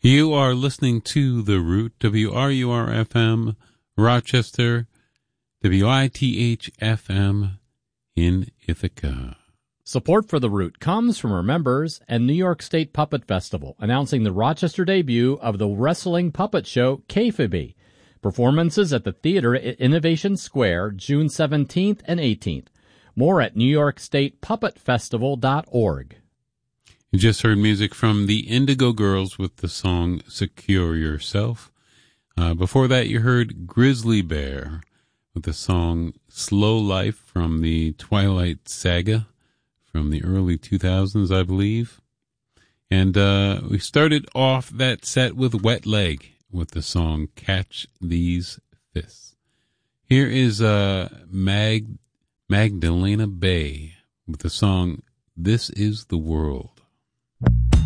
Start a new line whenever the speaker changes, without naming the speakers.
You are listening to The Root, WRUR-FM, Rochester, WITH-FM in Ithaca.
Support for The Root comes from our members and New York State Puppet Festival, announcing the Rochester debut of the wrestling puppet show Kayfabe. Performances at the theater at Innovation Square, June 17th and 18th. More at NewYorkStatePuppetFestival.org.
You just heard music from the Indigo Girls with the song Secure Yourself. Before that, you heard Grizzly Bear with the song Slow Life from the Twilight Saga from the early 2000s, I believe. And we started off that set with Wet Leg with the song Catch These Fists. Here is Magdalena Bay with the song This Is the World.